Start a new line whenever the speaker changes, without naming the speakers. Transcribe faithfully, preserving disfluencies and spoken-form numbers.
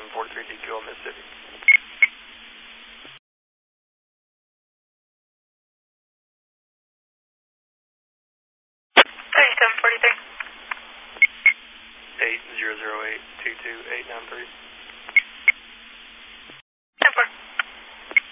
seven forty-three D Q on Mississippi.
thirty-seven forty-three.
eight zero zero eight two two eight nine three.